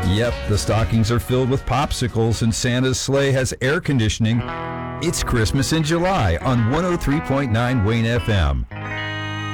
Yep, the stockings are filled with popsicles and Santa's sleigh has air conditioning. It's Christmas in July on 103.9 Wayne FM.